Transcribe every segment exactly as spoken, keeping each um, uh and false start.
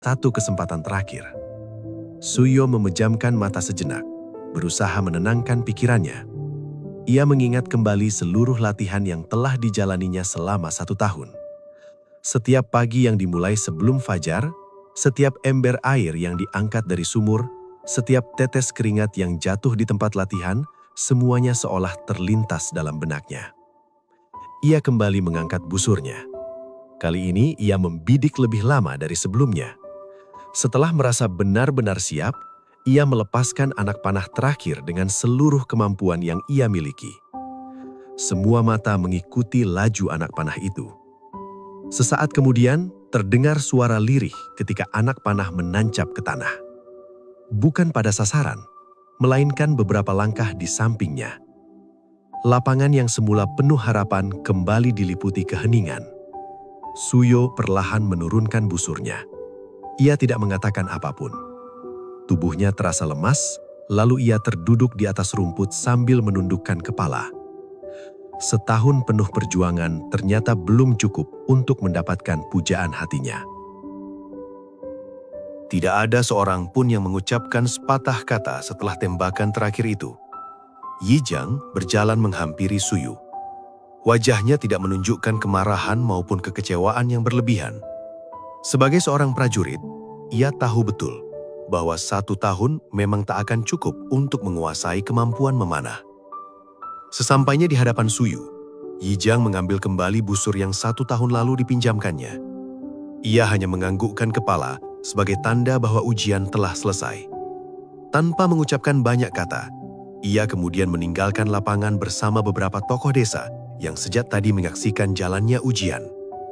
Satu kesempatan terakhir. Suyo memejamkan mata sejenak, berusaha menenangkan pikirannya. Ia mengingat kembali seluruh latihan yang telah dijalaninya selama satu tahun. Setiap pagi yang dimulai sebelum fajar, setiap ember air yang diangkat dari sumur, setiap tetes keringat yang jatuh di tempat latihan, semuanya seolah terlintas dalam benaknya. Ia kembali mengangkat busurnya. Kali ini ia membidik lebih lama dari sebelumnya. Setelah merasa benar-benar siap, ia melepaskan anak panah terakhir dengan seluruh kemampuan yang ia miliki. Semua mata mengikuti laju anak panah itu. Sesaat kemudian, terdengar suara lirih ketika anak panah menancap ke tanah. Bukan pada sasaran, melainkan beberapa langkah di sampingnya. Lapangan yang semula penuh harapan kembali diliputi keheningan. Suyo perlahan menurunkan busurnya. Ia tidak mengatakan apapun. Tubuhnya terasa lemas, lalu ia terduduk di atas rumput sambil menundukkan kepala. Setahun penuh perjuangan ternyata belum cukup untuk mendapatkan pujaan hatinya. Tidak ada seorang pun yang mengucapkan sepatah kata setelah tembakan terakhir itu. Yijang berjalan menghampiri Suyo. Wajahnya tidak menunjukkan kemarahan maupun kekecewaan yang berlebihan. Sebagai seorang prajurit, ia tahu betul bahwa satu tahun memang tak akan cukup untuk menguasai kemampuan memanah. Sesampainya di hadapan Suyo, Yijang mengambil kembali busur yang satu tahun lalu dipinjamkannya. Ia hanya menganggukkan kepala sebagai tanda bahwa ujian telah selesai. Tanpa mengucapkan banyak kata, ia kemudian meninggalkan lapangan bersama beberapa tokoh desa yang sejak tadi menyaksikan jalannya ujian.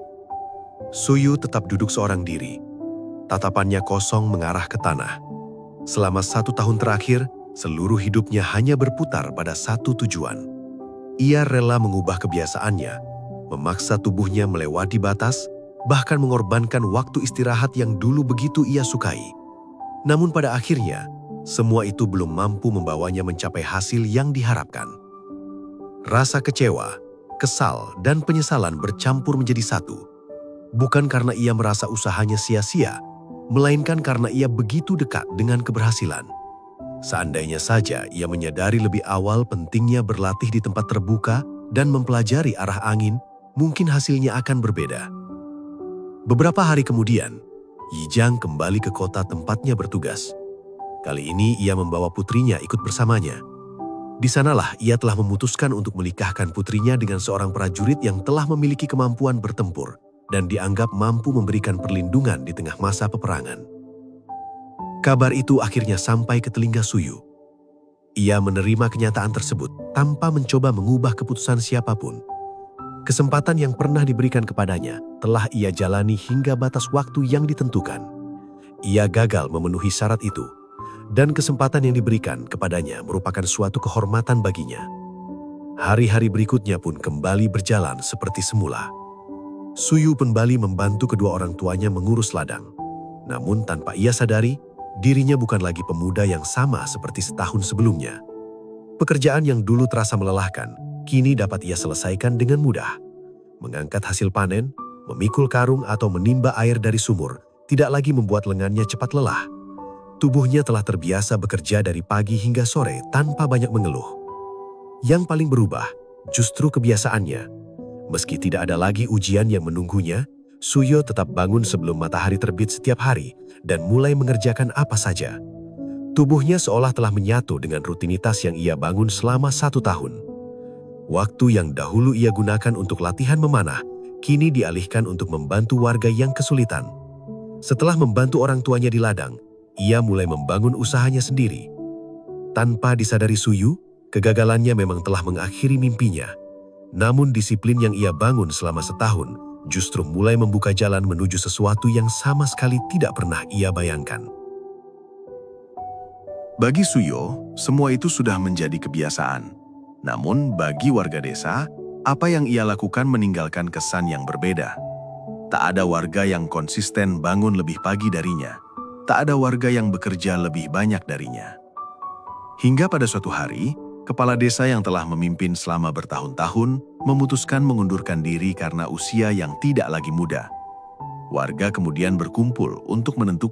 Suyo tetap duduk seorang diri. Tatapannya kosong mengarah ke tanah. Selama satu tahun terakhir, seluruh hidupnya hanya berputar pada satu tujuan. Ia rela mengubah kebiasaannya, memaksa tubuhnya melewati batas, bahkan mengorbankan waktu istirahat yang dulu begitu ia sukai. Namun pada akhirnya, semua itu belum mampu membawanya mencapai hasil yang diharapkan. Rasa kecewa, kesal, dan penyesalan bercampur menjadi satu. Bukan karena ia merasa usahanya sia-sia, melainkan karena ia begitu dekat dengan keberhasilan. Seandainya saja ia menyadari lebih awal pentingnya berlatih di tempat terbuka dan mempelajari arah angin, mungkin hasilnya akan berbeda. Beberapa hari kemudian, Yijang kembali ke kota tempatnya bertugas. Kali ini ia membawa putrinya ikut bersamanya. Di sanalah ia telah memutuskan untuk menikahkan putrinya dengan seorang prajurit yang telah memiliki kemampuan bertempur dan dianggap mampu memberikan perlindungan di tengah masa peperangan. Kabar itu akhirnya sampai ke telinga Suyo. Ia menerima kenyataan tersebut tanpa mencoba mengubah keputusan siapapun. Kesempatan yang pernah diberikan kepadanya telah ia jalani hingga batas waktu yang ditentukan. Ia gagal memenuhi syarat itu, dan kesempatan yang diberikan kepadanya merupakan suatu kehormatan baginya. Hari-hari berikutnya pun kembali berjalan seperti semula. Suyo kembali membantu kedua orang tuanya mengurus ladang. Namun tanpa ia sadari, dirinya bukan lagi pemuda yang sama seperti setahun sebelumnya. Pekerjaan yang dulu terasa melelahkan, kini dapat ia selesaikan dengan mudah. Mengangkat hasil panen, memikul karung atau menimba air dari sumur, tidak lagi membuat lengannya cepat lelah. Tubuhnya telah terbiasa bekerja dari pagi hingga sore tanpa banyak mengeluh. Yang paling berubah, justru kebiasaannya. Meski tidak ada lagi ujian yang menunggunya, Suyo tetap bangun sebelum matahari terbit setiap hari dan mulai mengerjakan apa saja. Tubuhnya seolah telah menyatu dengan rutinitas yang ia bangun selama satu tahun. Waktu yang dahulu ia gunakan untuk latihan memanah, kini dialihkan untuk membantu warga yang kesulitan. Setelah membantu orang tuanya di ladang, ia mulai membangun usahanya sendiri. Tanpa disadari Suyo, kegagalannya memang telah mengakhiri mimpinya. Namun disiplin yang ia bangun selama setahun justru mulai membuka jalan menuju sesuatu yang sama sekali tidak pernah ia bayangkan. Bagi Suyo, semua itu sudah menjadi kebiasaan. Namun bagi warga desa, apa yang ia lakukan meninggalkan kesan yang berbeda. Tak ada warga yang konsisten bangun lebih pagi darinya. Tak ada warga yang bekerja lebih banyak darinya. Hingga pada suatu hari, kepala desa yang telah memimpin selama bertahun-tahun memutuskan mengundurkan diri karena usia yang tidak lagi muda. Warga kemudian berkumpul untuk menentukan